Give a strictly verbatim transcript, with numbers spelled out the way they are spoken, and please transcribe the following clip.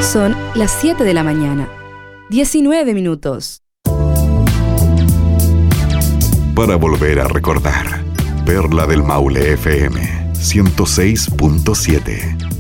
Son las siete de la mañana, diecinueve minutos. Para volver a recordar, Perla del Maule F M ciento seis punto siete.